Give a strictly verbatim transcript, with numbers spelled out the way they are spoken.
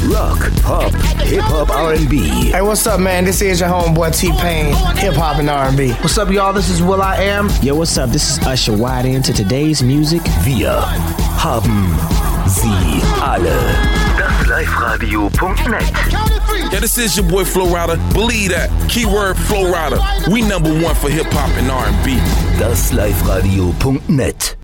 Rock, Pop, Hip-Hop, R and B. Hey, what's up, man? This is your homeboy T-Pain, Hip-Hop and R and B. What's up, y'all? This is Will I Am. Yo, what's up? This is Usher. Wide into today's music. Wir haben sie alle. das live radio dot net. Yeah, this is your boy Flo Rida. Believe that. Keyword Flo Rida. We number one for hip-hop and R and B. das live radio dot net.